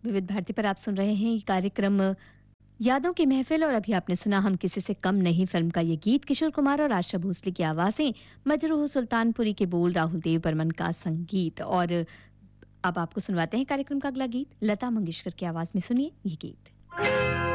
विविध भारती पर आप सुन रहे हैं ये कार्यक्रम यादों की महफिल। और अभी आपने सुना हम किसी से कम नहीं फिल्म का ये गीत। किशोर कुमार और आशा भोसले की आवाजें, मजरूह सुल्तानपुरी के बोल, राहुल देव बर्मन का संगीत। और अब आपको सुनवाते हैं कार्यक्रम का अगला गीत। लता मंगेशकर की आवाज में सुनिए ये गीत।